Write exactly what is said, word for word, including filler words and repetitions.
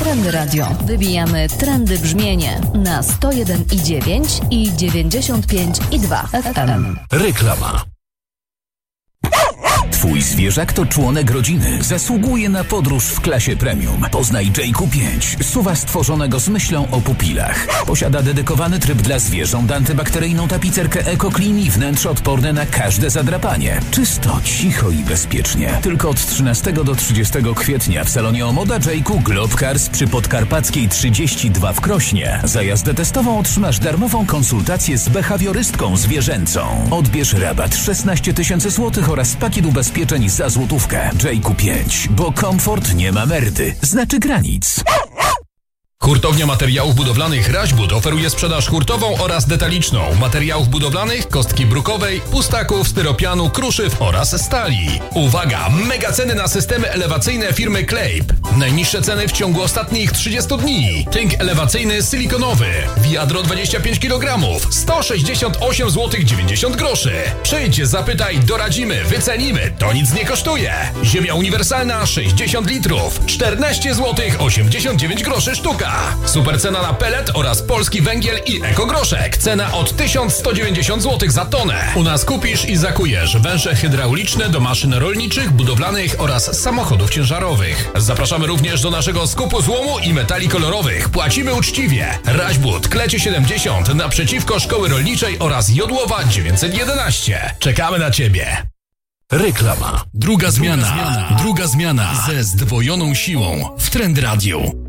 Trendy Radio. Wybijamy trendy brzmienie na sto jeden i dziewięć i dziewięćdziesiąt pięć i dwa F M. Reklama. Twój zwierzak to członek rodziny. Zasługuje na podróż w klasie premium. Poznaj Jayku pięć, suwa stworzonego z myślą o pupilach. Posiada dedykowany tryb dla zwierząt, antybakteryjną tapicerkę EcoClean i wnętrze odporne na każde zadrapanie. Czysto, cicho i bezpiecznie. Tylko od trzynastego do trzydziestego kwietnia w salonie Omoda Jayku Globcars przy Podkarpackiej trzydzieści dwa w Krośnie. Za jazdę testową otrzymasz darmową konsultację z behawiorystką zwierzęcą. Odbierz rabat szesnaście tysięcy złotych oraz pakiet ubezpieczeń za złotówkę. Jayku pięć, bo komfort nie ma merdy, znaczy granic. Hurtownia Materiałów Budowlanych Raźbud oferuje sprzedaż hurtową oraz detaliczną materiałów budowlanych, kostki brukowej, pustaków, styropianu, kruszyw oraz stali. Uwaga! Mega ceny na systemy elewacyjne firmy Klejp. Najniższe ceny w ciągu ostatnich trzydziestu dni. Tynk elewacyjny silikonowy. Wiadro dwadzieścia pięć kilogramów. sto sześćdziesiąt osiem złotych dziewięćdziesiąt groszy. Przyjdź, zapytaj, doradzimy, wycenimy. To nic nie kosztuje. Ziemia uniwersalna sześćdziesiąt litrów. czternaście złotych osiemdziesiąt dziewięć groszy sztuka. Super cena na pelet oraz polski węgiel i ekogroszek. Cena od tysiąc sto dziewięćdziesiąt złotych za tonę. U nas kupisz i zakujesz węże hydrauliczne do maszyn rolniczych, budowlanych oraz samochodów ciężarowych. Zapraszamy również do naszego skupu złomu i metali kolorowych. Płacimy uczciwie. Raźbud, Klecie siedemdziesiąt naprzeciwko Szkoły Rolniczej oraz Jodłowa dziewięćset jedenaście. Czekamy na Ciebie. Reklama. Druga zmiana. Druga zmiana ze zdwojoną siłą w Trend Radio.